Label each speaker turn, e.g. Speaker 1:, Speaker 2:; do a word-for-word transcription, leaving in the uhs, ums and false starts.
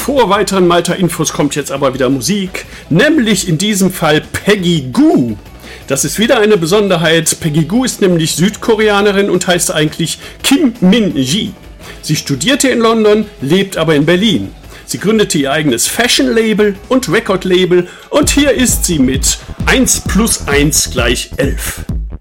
Speaker 1: Vor weiteren Malta-Infos kommt jetzt aber wieder Musik, nämlich in diesem Fall Peggy Gou. Das ist wieder eine Besonderheit. Peggy Gou ist nämlich Südkoreanerin und heißt eigentlich Kim Min-ji. Sie studierte in London, lebt aber in Berlin. Sie gründete ihr eigenes Fashion-Label und Record-Label und hier ist sie mit eins plus eins gleich elf.